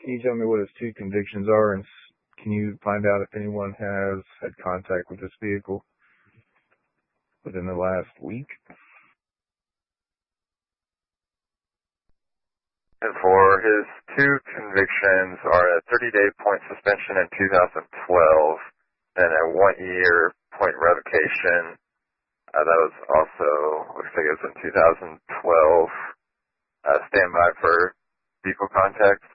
Can you tell me what his two convictions are, and can you find out if anyone has had contact with this vehicle within the last week? And for his two convictions are a 30-day point suspension in 2012 and a 1-year point revocation. That was also, looks like it was in 2012. Stand by for vehicle contact.